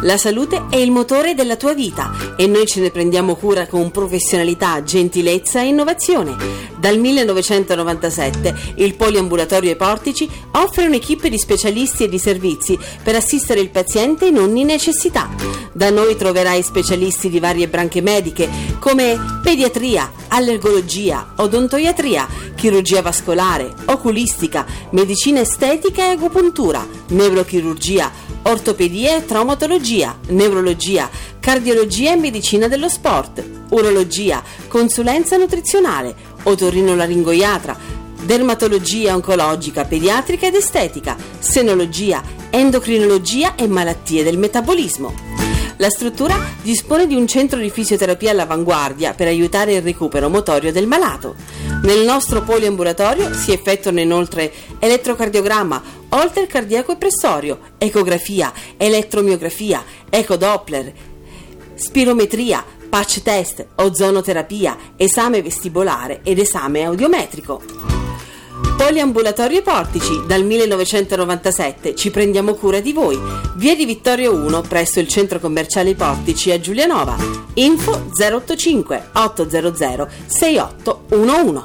La salute è il motore della tua vita e noi ce ne prendiamo cura con professionalità, gentilezza e innovazione. Dal 1997 il Poliambulatorio ai Portici offre un'equipe di specialisti e di servizi per assistere il paziente in ogni necessità. Da noi troverai specialisti di varie branche mediche come pediatria, allergologia, odontoiatria, chirurgia vascolare, oculistica, medicina estetica e agopuntura, neurochirurgia, ortopedia e traumatologia, neurologia, cardiologia e medicina dello sport, urologia, consulenza nutrizionale, otorinolaringoiatra, dermatologia oncologica, pediatrica ed estetica, senologia, endocrinologia e malattie del metabolismo. La struttura dispone di un centro di fisioterapia all'avanguardia per aiutare il recupero motorio del malato. Nel nostro poliambulatorio si effettuano inoltre elettrocardiogramma, holter cardiaco e pressorio, ecografia, elettromiografia, ecodoppler, spirometria, patch test, ozonoterapia, esame vestibolare ed esame audiometrico. Poliambulatorio Portici, dal 1997 ci prendiamo cura di voi. Via di Vittorio 1 presso il centro commerciale Portici a Giulianova. Info 085 800 6811.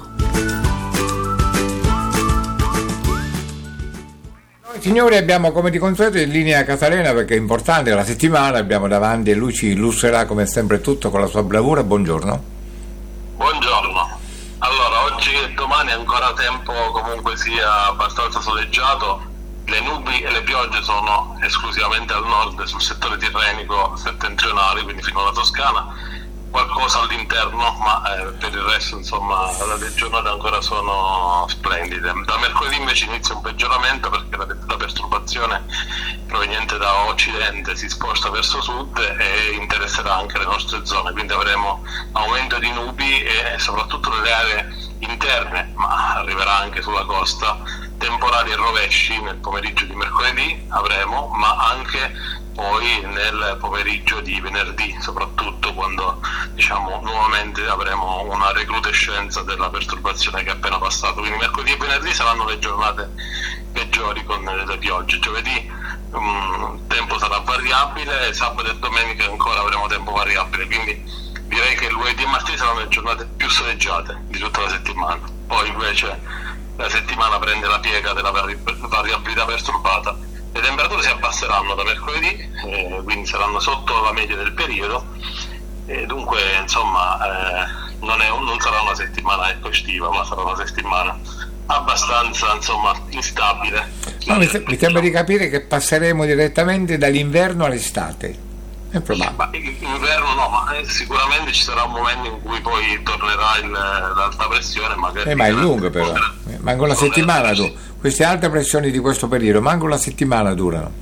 Noi signori abbiamo come di consueto in linea Casalena, perché è importante la settimana, abbiamo davanti e lui ci illustrerà come sempre tutto con la sua bravura. Buongiorno. Buongiorno. Allora, oggi e domani è ancora tempo comunque sia abbastanza soleggiato. Le nubi e le piogge sono esclusivamente al nord, sul settore tirrenico settentrionale, quindi fino alla Toscana. Qualcosa all'interno, ma per il resto insomma le giornate ancora sono splendide. Da mercoledì invece inizia un peggioramento, perché la perturbazione proveniente da occidente si sposta verso sud e interesserà anche le nostre zone, quindi avremo aumento di nubi e soprattutto nelle aree interne, ma arriverà anche sulla costa, temporali e rovesci nel pomeriggio di mercoledì avremo, ma anche poi nel pomeriggio di venerdì, soprattutto quando nuovamente avremo una recrudescenza della perturbazione che è appena passato. Quindi mercoledì e venerdì saranno le giornate peggiori con le piogge. Giovedì tempo sarà variabile, sabato e domenica ancora avremo tempo variabile, quindi direi che lunedì e martedì saranno le giornate più soleggiate di tutta la settimana. Poi invece la settimana prende la piega della variabilità perturbata. Le temperature si abbasseranno da mercoledì, quindi saranno sotto la media del periodo, e dunque insomma non sarà una settimana estiva, ma sarà una settimana abbastanza instabile. No, mi sembra di capire che passeremo direttamente dall'inverno all'estate. È probabile. Inverno no, ma sicuramente ci sarà un momento in cui poi tornerà l'alta pressione, magari. Ma è lungo però, manca una settimana tu. Queste alte pressioni di questo periodo, manca una settimana durano.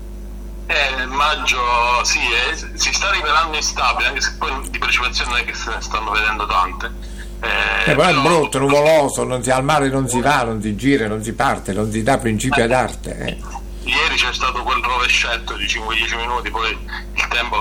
Maggio sì, si sta rivelando instabile, anche se poi di precipitazioni non è che se ne stanno vedendo tante. Però è brutto, nuvoloso, al mare non si va, non si gira, non si parte, non si dà principio ad arte. Ieri c'è stato quel rovescetto di 5-10 minuti, poi il tempo